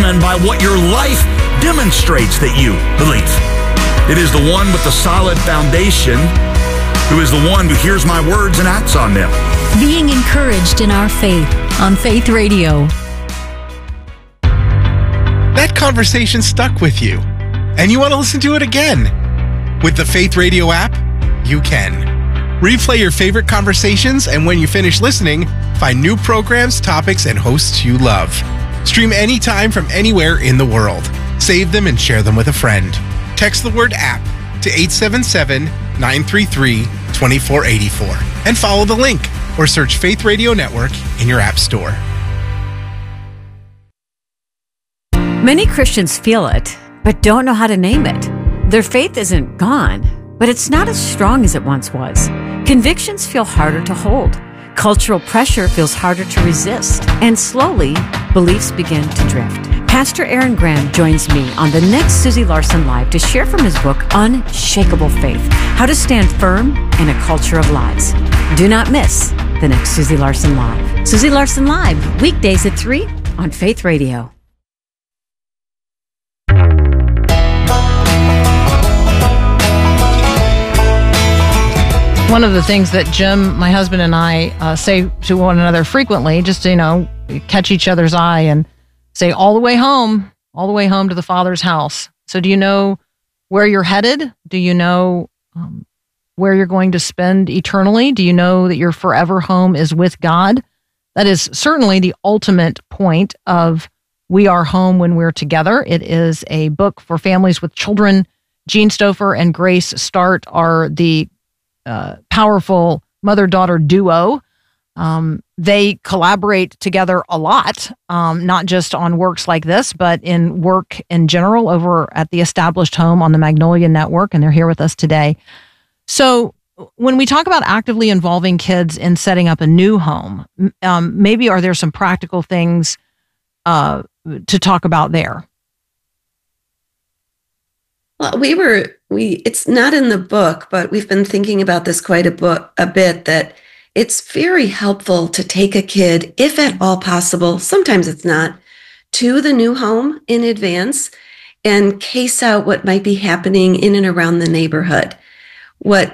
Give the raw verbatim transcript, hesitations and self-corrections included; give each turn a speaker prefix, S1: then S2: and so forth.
S1: and by what your life demonstrates that you believe. It is the one with the solid foundation who is the one who hears my words and acts on them.
S2: Being encouraged in our faith on Faith Radio.
S3: That conversation stuck with you, and you want to listen to it again. With the Faith Radio app, you can. Replay your favorite conversations, and when you finish listening, find new programs, topics, and hosts you love. Stream anytime from anywhere in the world. Save them and share them with a friend. Text the word app to eight seven seven, nine three three, two four eight four and follow the link or search Faith Radio Network in your app store.
S4: Many Christians feel it, but don't know how to name it. Their faith isn't gone, but it's not as strong as it once was. Convictions feel harder to hold. Cultural pressure feels harder to resist. And slowly, beliefs begin to drift. Pastor Aaron Graham joins me on the next Susie Larson Live to share from his book, Unshakable Faith, How to Stand Firm in a Culture of Lies. Do not miss the next Susie Larson Live. Susie Larson Live, weekdays at three on Faith Radio.
S5: One of the things that Jim, my husband, and I uh, say to one another frequently, just to, you know, catch each other's eye and say, all the way home, all the way home to the Father's house. So do you know where you're headed? Do you know um, where you're going to spend eternally? Do you know that your forever home is with God? That is certainly the ultimate point of We Are Home When We're Together. It is a book for families with children. Gene Stouffer and Grace Start are the Uh, powerful mother-daughter duo. Um, they collaborate together a lot, um, not just on works like this, but in work in general over at the Established Home on the Magnolia Network, and they're here with us today. So when we talk about actively involving kids in setting up a new home, um, maybe are there some practical things uh, to talk about there?
S6: Well, we were, we, it's not in the book, but we've been thinking about this quite a, book, a bit, that it's very helpful to take a kid, if at all possible, sometimes it's not, to the new home in advance and case out what might be happening in and around the neighborhood. What